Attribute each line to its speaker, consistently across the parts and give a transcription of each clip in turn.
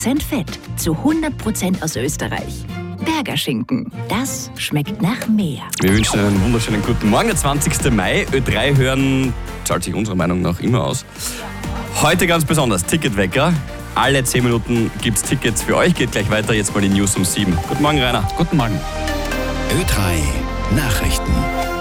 Speaker 1: Fett, zu 100% aus Österreich. Bergerschinken, das schmeckt nach mehr.
Speaker 2: Wir wünschen einen wunderschönen guten Morgen. Der 20. Mai, Ö3 hören, zahlt sich unserer Meinung nach immer aus. Heute ganz besonders, Ticketwecker. Alle 10 Minuten gibt es Tickets für euch. Geht gleich weiter, jetzt mal die News um 7. Guten Morgen, Rainer.
Speaker 3: Guten Morgen.
Speaker 4: Ö3 Nachrichten.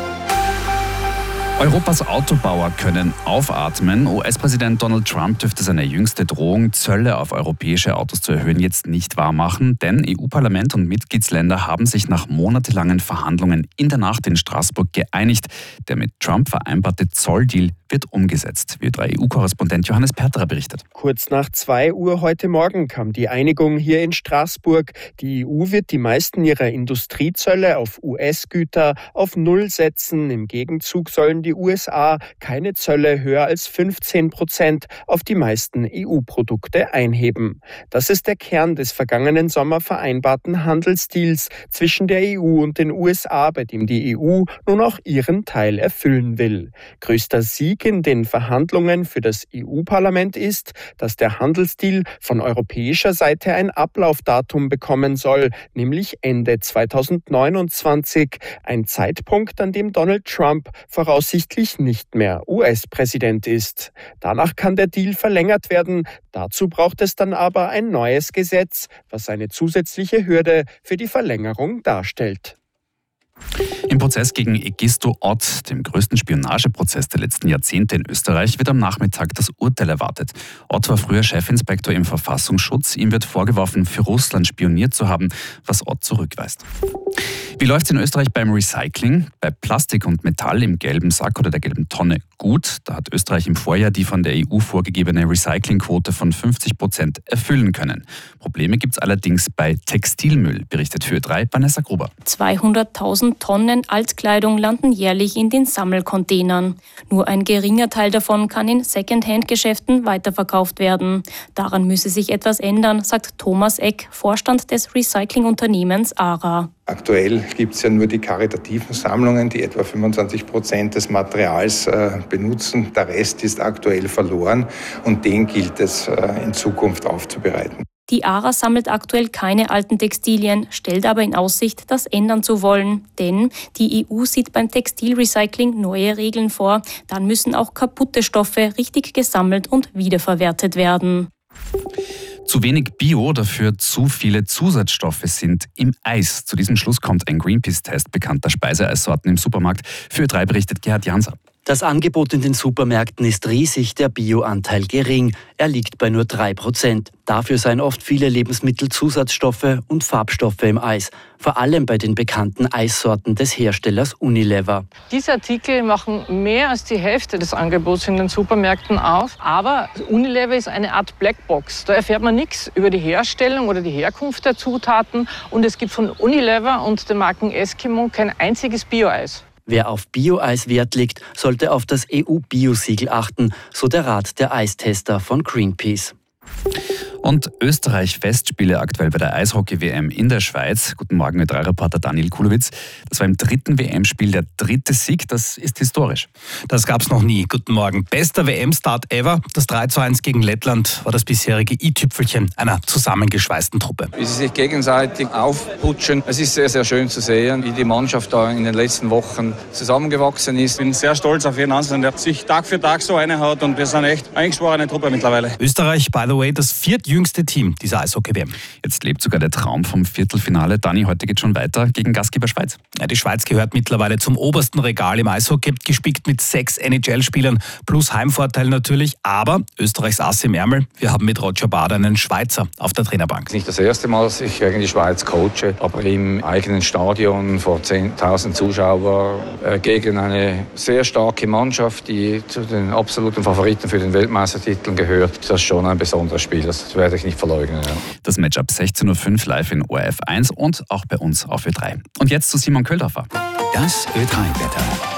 Speaker 3: Europas Autobauer können aufatmen. US-Präsident Donald Trump dürfte seine jüngste Drohung, Zölle auf europäische Autos zu erhöhen, jetzt nicht wahrmachen. Denn EU-Parlament und Mitgliedsländer haben sich nach monatelangen Verhandlungen in der Nacht in Straßburg geeinigt. Der mit Trump vereinbarte Zolldeal wird umgesetzt, wie der EU-Korrespondent Johannes Perterer berichtet.
Speaker 5: Kurz nach 2 Uhr heute Morgen kam die Einigung hier in Straßburg. Die EU wird die meisten ihrer Industriezölle auf US-Güter auf Null setzen. Im Gegenzug sollen die USA keine Zölle höher als 15% auf die meisten EU-Produkte einheben. Das ist der Kern des vergangenen Sommer vereinbarten Handelsdeals zwischen der EU und den USA, bei dem die EU nun auch ihren Teil erfüllen will. Größter Sieg in den Verhandlungen für das EU-Parlament ist, dass der Handelsdeal von europäischer Seite ein Ablaufdatum bekommen soll, nämlich Ende 2029, ein Zeitpunkt, an dem Donald Trump voraussichtlich nicht mehr US-Präsident ist. Danach kann der Deal verlängert werden. Dazu braucht es dann aber ein neues Gesetz, was eine zusätzliche Hürde für die Verlängerung darstellt.
Speaker 3: Im Prozess gegen Egisto Ott, dem größten Spionageprozess der letzten Jahrzehnte in Österreich, wird am Nachmittag das Urteil erwartet. Ott war früher Chefinspektor im Verfassungsschutz. Ihm wird vorgeworfen, für Russland spioniert zu haben, was Ott zurückweist. Wie läuft es in Österreich beim Recycling? Bei Plastik und Metall im gelben Sack oder der gelben Tonne gut. Da hat Österreich im Vorjahr die von der EU vorgegebene Recyclingquote von 50% erfüllen können. Probleme gibt es allerdings bei Textilmüll, berichtet für Ö3 Vanessa Gruber.
Speaker 6: 200.000 Tonnen Altkleidung landen jährlich in den Sammelcontainern. Nur ein geringer Teil davon kann in Second-Hand-Geschäften weiterverkauft werden. Daran müsse sich etwas ändern, sagt Thomas Eck, Vorstand des Recyclingunternehmens ARA.
Speaker 7: Aktuell gibt es ja nur die karitativen Sammlungen, die etwa 25% des Materials benutzen. Der Rest ist aktuell verloren und den gilt es in Zukunft aufzubereiten.
Speaker 6: Die ARA sammelt aktuell keine alten Textilien, stellt aber in Aussicht, das ändern zu wollen. Denn die EU sieht beim Textilrecycling neue Regeln vor. Dann müssen auch kaputte Stoffe richtig gesammelt und wiederverwertet werden.
Speaker 3: Zu wenig Bio, dafür zu viele Zusatzstoffe sind im Eis. Zu diesem Schluss kommt ein Greenpeace-Test bekannter Speiseeissorten im Supermarkt. Für Ö3 berichtet Gerhard Janser.
Speaker 8: Das Angebot in den Supermärkten ist riesig, der Bio-Anteil gering. Er liegt bei nur 3%. Dafür seien oft viele Lebensmittel Zusatzstoffe und Farbstoffe im Eis. Vor allem bei den bekannten Eissorten des Herstellers Unilever.
Speaker 9: Diese Artikel machen mehr als die Hälfte des Angebots in den Supermärkten aus. Aber Unilever ist eine Art Blackbox. Da erfährt man nichts über die Herstellung oder die Herkunft der Zutaten. Und es gibt von Unilever und den Marken Eskimo kein einziges Bio-Eis.
Speaker 8: Wer auf Bio-Eis Wert legt, sollte auf das EU-Bio-Siegel achten, so der Rat der Eistester von Greenpeace.
Speaker 3: Und Österreich-Festspiele aktuell bei der Eishockey-WM in der Schweiz. Guten Morgen, Ö3-Reporter Daniel Kulowitz. Das war im 3. WM-Spiel der 3. Sieg. Das ist historisch.
Speaker 10: Das gab's noch nie. Guten Morgen. Bester WM-Start ever. Das 3:1 gegen Lettland war das bisherige i-Tüpfelchen einer zusammengeschweißten Truppe.
Speaker 11: Wie sie sich gegenseitig aufputschen. Es ist sehr, sehr schön zu sehen, wie die Mannschaft da in den letzten Wochen zusammengewachsen ist.
Speaker 12: Ich bin sehr stolz auf jeden Einzelnen, der sich Tag für Tag so reinhaut und wir sind echt eingeschworene Truppe mittlerweile.
Speaker 10: Österreich, by the way, das viertjüngste Team dieser Eishockey-WM.
Speaker 3: Jetzt lebt sogar der Traum vom Viertelfinale. Dani, heute geht schon weiter gegen Gastgeber Schweiz.
Speaker 10: Ja, die Schweiz gehört mittlerweile zum obersten Regal im Eishockey, gespickt mit 6 NHL-Spielern plus Heimvorteil natürlich. Aber Österreichs Ass im Ärmel, wir haben mit Roger Bader einen Schweizer auf der Trainerbank.
Speaker 11: Es ist nicht das erste Mal, dass ich gegen die Schweiz coache, aber im eigenen Stadion vor 10.000 Zuschauern gegen eine sehr starke Mannschaft, die zu den absoluten Favoriten für den Weltmeistertitel gehört. Das ist schon ein besonderes Spiel, das werde ich nicht verleugnen. Ja.
Speaker 3: Das Matchup 16:05 Uhr live in ORF 1 und auch bei uns auf Ö3. Und jetzt zu Simon Köldorfer.
Speaker 4: Das Ö3-Wetter.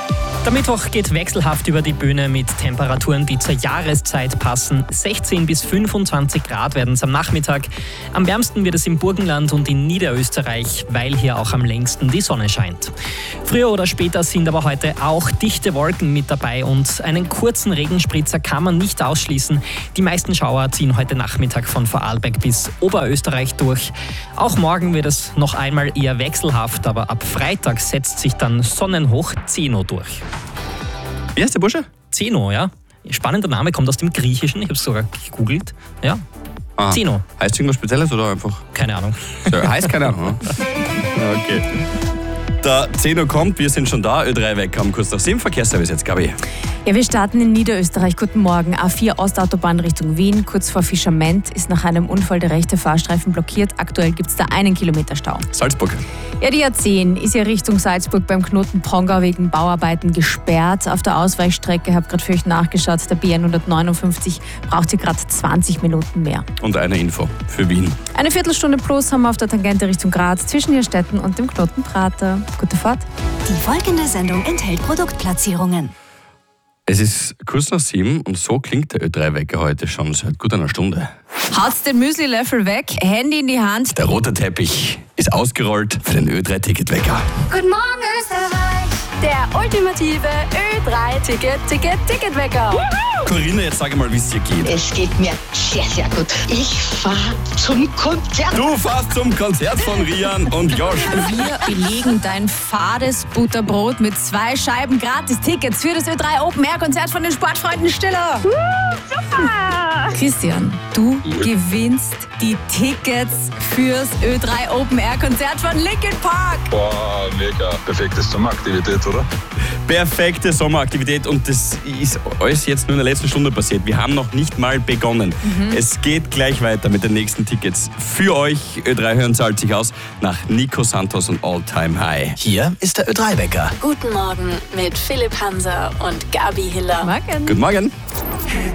Speaker 13: Der Mittwoch geht wechselhaft über die Bühne mit Temperaturen, die zur Jahreszeit passen. 16 bis 25 Grad werden es am Nachmittag. Am wärmsten wird es im Burgenland und in Niederösterreich, weil hier auch am längsten die Sonne scheint. Früher oder später sind aber heute auch dichte Wolken mit dabei und einen kurzen Regenspritzer kann man nicht ausschließen. Die meisten Schauer ziehen heute Nachmittag von Vorarlberg bis Oberösterreich durch. Auch morgen wird es noch einmal eher wechselhaft, aber ab Freitag setzt sich dann Sonnenhoch Zeno durch.
Speaker 2: Wie heißt der Bursche?
Speaker 13: Zeno, ja. Spannender Name, kommt aus dem Griechischen. Ich habe es sogar gegoogelt. Ja. Zeno.
Speaker 2: Heißt irgendwas Spezielles oder einfach?
Speaker 13: Keine Ahnung.
Speaker 2: So, heißt keine Ahnung. Okay. Der Zeno kommt, wir sind schon da. Ö3 weg am kurz nach 7 Verkehrsservice jetzt, Gabi.
Speaker 14: Ja, wir starten in Niederösterreich. Guten Morgen. A4 Ostautobahn Richtung Wien. Kurz vor Fischerment ist nach einem Unfall der rechte Fahrstreifen blockiert. Aktuell gibt es da 1 Kilometer Stau.
Speaker 2: Salzburg.
Speaker 14: Ja, die A10 ist ja Richtung Salzburg beim Knoten Pongau wegen Bauarbeiten gesperrt. Auf der Ausweichstrecke, ich habe gerade für euch nachgeschaut, der BN 159 braucht hier gerade 20 Minuten mehr.
Speaker 2: Und eine Info für Wien.
Speaker 14: Eine Viertelstunde plus haben wir auf der Tangente Richtung Graz zwischen Nierstetten und dem Knoten Prater. Gute Fahrt.
Speaker 1: Die folgende Sendung enthält Produktplatzierungen.
Speaker 2: Es ist kurz nach 7 und so klingt der Ö3-Wecker heute schon seit gut einer Stunde.
Speaker 14: Haut's den Müsli-Löffel weg, Handy in die Hand.
Speaker 2: Der rote Teppich ist ausgerollt für den Ö3-Ticketwecker.
Speaker 15: Guten Morgen, Österreich! Der ultimative Ö3-Ticketwecker.
Speaker 2: Corinna, jetzt sag mal, wie es dir geht.
Speaker 16: Es geht mir sehr, sehr gut. Ich fahre zum Konzert.
Speaker 2: Du fährst zum Konzert von Rian und Josh.
Speaker 14: Wir belegen dein fades Butterbrot mit 2 Scheiben Gratis-Tickets für das Ö3 Open-Air-Konzert von den Sportfreunden Stiller.
Speaker 15: Super!
Speaker 14: Christian, du gewinnst die Tickets fürs Ö3 Open-Air-Konzert von Linkin Park.
Speaker 17: Boah, mega. Perfekte Sommeraktivität, oder?
Speaker 2: Perfekte Sommeraktivität und das ist alles jetzt nur in der letzten Stunde passiert. Wir haben noch nicht mal begonnen. Es geht gleich weiter mit den nächsten Tickets. Für euch, Ö3 hören zahlt sich aus, nach Nico Santos und All Time High.
Speaker 4: Hier ist der Ö3-Wecker.
Speaker 18: Guten Morgen mit Philipp Hanser und Gabi Hiller.
Speaker 14: Morgen.
Speaker 2: Guten Morgen.